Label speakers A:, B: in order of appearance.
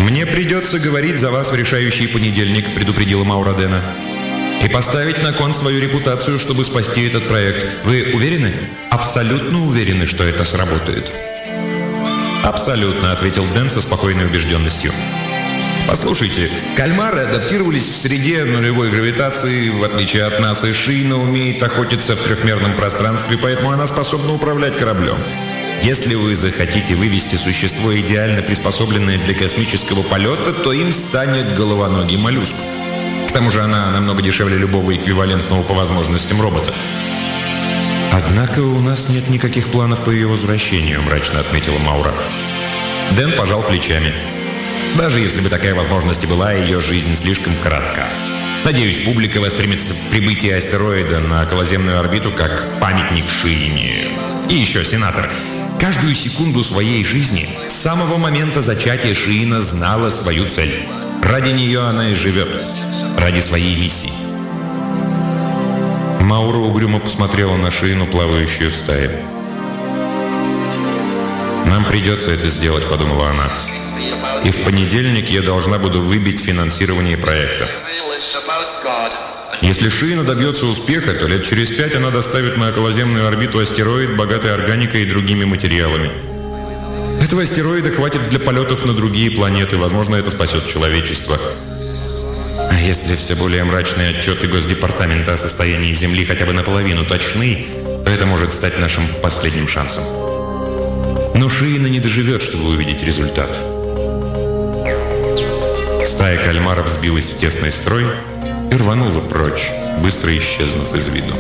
A: «Мне придется говорить за вас в решающий понедельник», — предупредила Маура Дэна. «И поставить на кон свою репутацию, чтобы спасти этот проект. Вы уверены? Абсолютно уверены, что это сработает?» «Абсолютно», — ответил Дэн со спокойной убежденностью. «Послушайте, кальмары адаптировались в среде нулевой гравитации, в отличие от нас, и Шиина умеет охотиться в трехмерном пространстве, поэтому она способна управлять кораблем. Если вы захотите вывести существо, идеально приспособленное для космического полета, то им станет головоногий моллюск. К тому же она намного дешевле любого эквивалентного по возможностям робота». «Однако у нас нет никаких планов по ее возвращению», — мрачно отметила Маура. Дэн пожал плечами. «Даже если бы такая возможность и была, ее жизнь слишком коротка. Надеюсь, публика воспримет прибытие астероида на околоземную орбиту как памятник Шиине. И еще, сенатор, каждую секунду своей жизни с самого момента зачатия Шиина знала свою цель. Ради нее она и живет. Ради своей миссии». Маура угрюмо посмотрела на Шиину, плавающую в стае. «Нам придется это сделать», — подумала она. «И в понедельник я должна буду выбить финансирование проекта. Если Шиина добьется успеха, то лет через 5 она доставит на околоземную орбиту астероид, богатый органикой и другими материалами. Этого астероида хватит для полетов на другие планеты. Возможно, это спасет человечество. А если все более мрачные отчеты Госдепартамента о состоянии Земли хотя бы наполовину точны, то это может стать нашим последним шансом. Но Шиина не доживет, чтобы увидеть результат». Стая кальмаров сбилась в тесный строй и рванула прочь, быстро исчезнув из виду.